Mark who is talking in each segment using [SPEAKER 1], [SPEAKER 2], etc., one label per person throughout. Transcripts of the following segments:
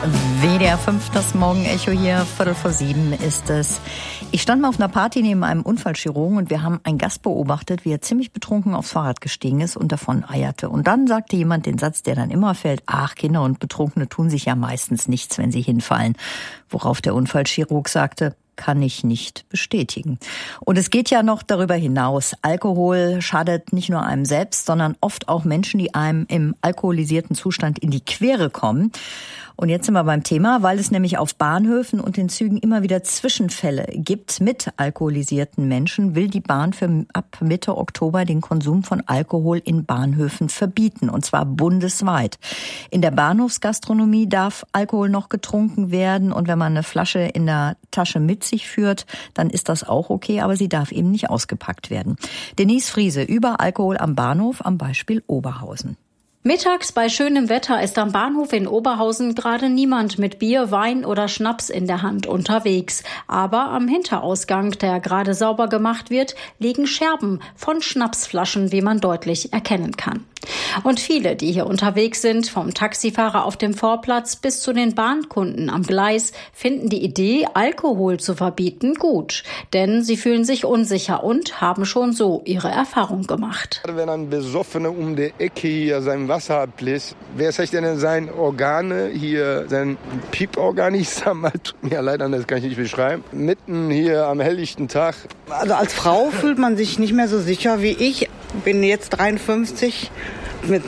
[SPEAKER 1] WDR 5, das Morgenecho hier, 6:45 ist es. Ich stand mal auf einer Party neben einem Unfallchirurgen und wir haben einen Gast beobachtet, wie er ziemlich betrunken aufs Fahrrad gestiegen ist und davon eierte. Und dann sagte jemand den Satz, der dann immer fällt: Ach, Kinder und Betrunkene tun sich ja meistens nichts, wenn sie hinfallen. Worauf der Unfallchirurg sagte: Kann ich nicht bestätigen. Und es geht ja noch darüber hinaus. Alkohol schadet nicht nur einem selbst, sondern oft auch Menschen, die einem im alkoholisierten Zustand in die Quere kommen. Und jetzt sind wir beim Thema, weil es nämlich auf Bahnhöfen und in Zügen immer wieder Zwischenfälle gibt mit alkoholisierten Menschen, will die Bahn ab Mitte Oktober den Konsum von Alkohol in Bahnhöfen verbieten, und zwar bundesweit. In der Bahnhofsgastronomie darf Alkohol noch getrunken werden, und wenn man eine Flasche in der Tasche mit sich führt, dann ist das auch okay, aber sie darf eben nicht ausgepackt werden. Denise Friese über Alkohol am Bahnhof am Beispiel Oberhausen.
[SPEAKER 2] Mittags bei schönem Wetter ist am Bahnhof in Oberhausen gerade niemand mit Bier, Wein oder Schnaps in der Hand unterwegs. Aber am Hinterausgang, der gerade sauber gemacht wird, liegen Scherben von Schnapsflaschen, wie man deutlich erkennen kann. Und viele, die hier unterwegs sind, vom Taxifahrer auf dem Vorplatz bis zu den Bahnkunden am Gleis, finden die Idee, Alkohol zu verbieten, gut. Denn sie fühlen sich unsicher und haben schon so ihre Erfahrung gemacht.
[SPEAKER 3] Wenn ein Besoffener um die Ecke hier sein Wasser abbläst, wer sagt denn sein Organe hier, sein Pieporgan, ich sag mal, tut mir leid, das kann ich nicht beschreiben, mitten hier am helllichten Tag.
[SPEAKER 4] Also als Frau fühlt man sich nicht mehr so sicher wie ich. Bin jetzt 53. Mit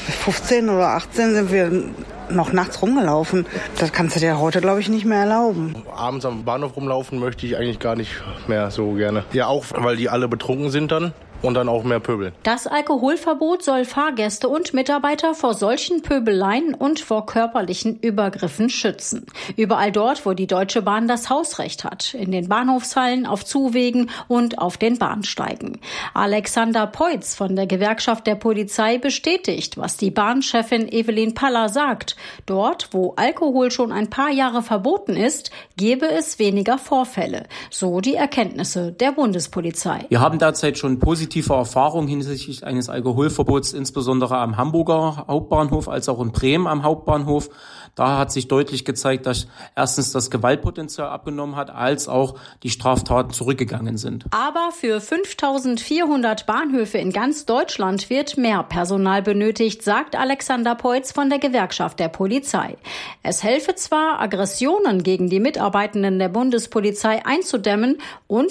[SPEAKER 4] 15 oder 18 sind wir noch nachts rumgelaufen. Das kannst du dir heute, glaube ich, nicht mehr erlauben.
[SPEAKER 5] Abends am Bahnhof rumlaufen möchte ich eigentlich gar nicht mehr so gerne. Ja, auch, weil die alle betrunken sind dann. Und dann auch mehr pöbeln.
[SPEAKER 2] Das Alkoholverbot soll Fahrgäste und Mitarbeiter vor solchen Pöbeleien und vor körperlichen Übergriffen schützen. Überall dort, wo die Deutsche Bahn das Hausrecht hat. In den Bahnhofshallen, auf Zuwegen und auf den Bahnsteigen. Alexander Peutz von der Gewerkschaft der Polizei bestätigt, was die Bahnchefin Evelyn Paller sagt. Dort, wo Alkohol schon ein paar Jahre verboten ist, gebe es weniger Vorfälle. So die Erkenntnisse der Bundespolizei.
[SPEAKER 6] Wir haben derzeit schon positive Erfahrungen hinsichtlich eines Alkoholverbots, insbesondere am Hamburger Hauptbahnhof als auch in Bremen am Hauptbahnhof. Da hat sich deutlich gezeigt, dass erstens das Gewaltpotenzial abgenommen hat, als auch die Straftaten zurückgegangen sind.
[SPEAKER 2] Aber für 5.400 Bahnhöfe in ganz Deutschland wird mehr Personal benötigt, sagt Alexander Peutz von der Gewerkschaft der Polizei. Es helfe zwar, Aggressionen gegen die Mitarbeitenden der Bundespolizei einzudämmen und